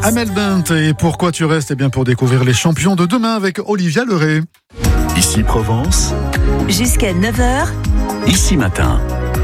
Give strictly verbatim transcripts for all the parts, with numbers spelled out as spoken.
Amel Bent, et pourquoi tu restes? Eh bien pour découvrir les champions de demain avec Olivia Leray. Ici Provence. Jusqu'à neuf heures. Ici Matin.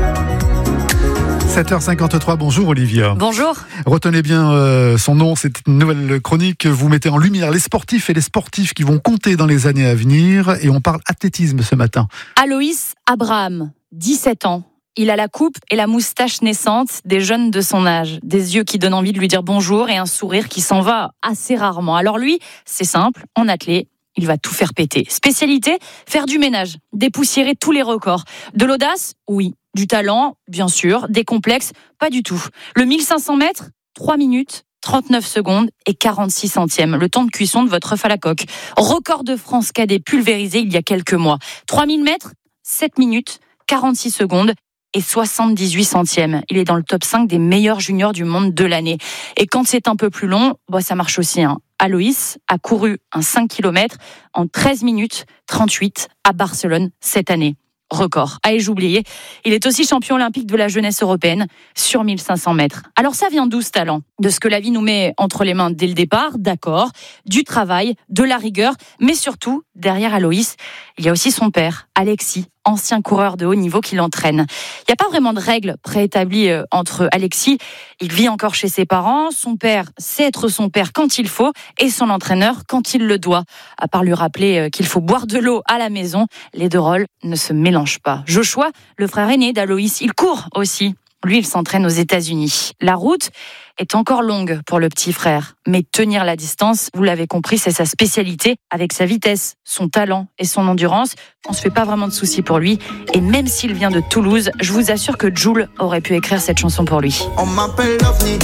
sept heures cinquante-trois, bonjour Olivia. Bonjour. Retenez bien euh, son nom, c'est une nouvelle chronique. Vous mettez en lumière les sportifs et les sportifs qui vont compter dans les années à venir. Et on parle athlétisme ce matin. Aloïs Abraham, dix-sept ans. Il a la coupe et la moustache naissante des jeunes de son âge. Des yeux qui donnent envie de lui dire bonjour et un sourire qui s'en va assez rarement. Alors lui, c'est simple, en athlète, il va tout faire péter. Spécialité, faire du ménage, dépoussiérer tous les records. De l'audace, oui. Du talent, bien sûr. Des complexes, pas du tout. Le mille cinq cents mètres, trois minutes, trente-neuf secondes et quarante-six centièmes. Le temps de cuisson de votre œuf à la coque. Record de France cadet pulvérisé il y a quelques mois. trois mille mètres, sept minutes, quarante-six secondes et soixante-dix-huit centièmes. Il est dans le top cinq des meilleurs juniors du monde de l'année. Et quand c'est un peu plus long, bah ça marche aussi. Hein. Aloïs a couru un cinq kilomètres en treize minutes trente-huit à Barcelone cette année. Record. Ai-je oublié? Il est aussi champion olympique de la jeunesse européenne sur mille cinq cents mètres. Alors ça vient d'où ce talent? De ce que la vie nous met entre les mains dès le départ, d'accord, du travail, de la rigueur, mais surtout, derrière Aloïs, il y a aussi son père, Alexis, ancien coureur de haut niveau qui l'entraîne. Il n'y a pas vraiment de règles préétablies entre Alexis. Il vit encore chez ses parents. Son père sait être son père quand il faut et son entraîneur quand il le doit. À part lui rappeler qu'il faut boire de l'eau à la maison, les deux rôles ne se mélangent pas. Joshua, le frère aîné d'Aloïs, il court aussi. Lui, il s'entraîne aux États-Unis. La route est encore longue pour le petit frère. Mais tenir la distance, vous l'avez compris, c'est sa spécialité. Avec sa vitesse, son talent et son endurance, on se fait pas vraiment de soucis pour lui. Et même s'il vient de Toulouse, je vous assure que Jul aurait pu écrire cette chanson pour lui. On m'appelle l'OVNI.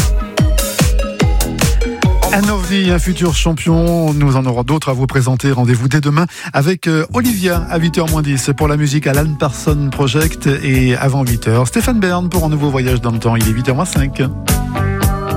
Un ovni, un futur champion. Nous en aurons d'autres à vous présenter. Rendez-vous dès demain avec Olivia à huit heures moins dix pour la musique Alan Parsons Project et avant huit heures, Stéphane Bern pour un nouveau voyage dans le temps. Il est huit heures moins cinq.